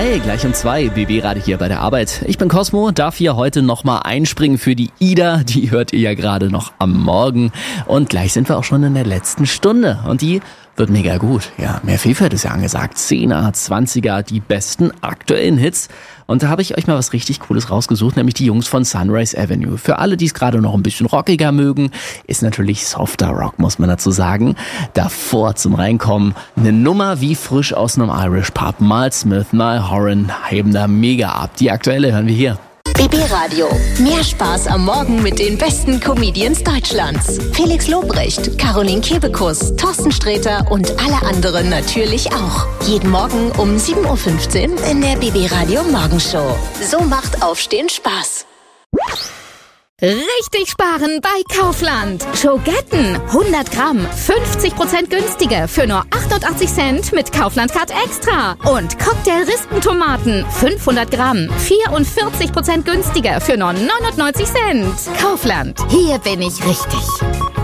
Hi, gleich um 2, BB-Radio hier bei der Arbeit. Ich bin Cosmo, darf hier heute nochmal einspringen für die Ida. Die hört ihr ja gerade noch am Morgen. Und gleich sind wir auch schon in der letzten Stunde. Und die wird mega gut. Ja, mehr Vielfalt ist ja angesagt. 10er, 20er, die besten aktuellen Hits. Und da habe ich euch mal was richtig Cooles rausgesucht, nämlich die Jungs von Sunrise Avenue. Für alle, die es gerade noch ein bisschen rockiger mögen, ist natürlich softer Rock, muss man dazu sagen. Davor zum Reinkommen eine Nummer wie frisch aus einem Irish Pub. Mal Smith, mal Horan heben da mega ab. Die aktuelle hören wir hier. BB Radio. Mehr Spaß am Morgen mit den besten Comedians Deutschlands. Felix Lobrecht, Caroline Kebekus, Thorsten Sträter und alle anderen natürlich auch. Jeden Morgen um 7.15 Uhr in der BB Radio Morgenshow. So macht Aufstehen Spaß. Richtig sparen bei Kaufland. Schogetten 100 Gramm, 50% günstiger für nur 88 Cent mit Kaufland Card Extra. Und Cocktail-Rispentomaten 500 Gramm, 44% günstiger für nur 99 Cent. Kaufland, hier bin ich richtig.